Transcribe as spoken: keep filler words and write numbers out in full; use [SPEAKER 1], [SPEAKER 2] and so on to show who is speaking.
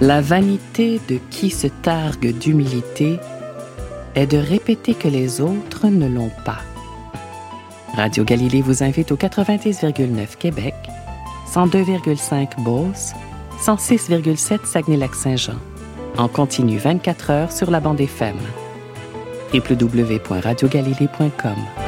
[SPEAKER 1] La vanité de qui se targue d'humilité est de répéter que les autres ne l'ont pas. Radio Galilée vous invite au quatre-vingt-dix virgule neuf Québec, cent deux virgule cinq Beauce, cent six virgule sept Saguenay-Lac-Saint-Jean. En continu vingt-quatre heures sur la bande F M. w w w point radio galilée point com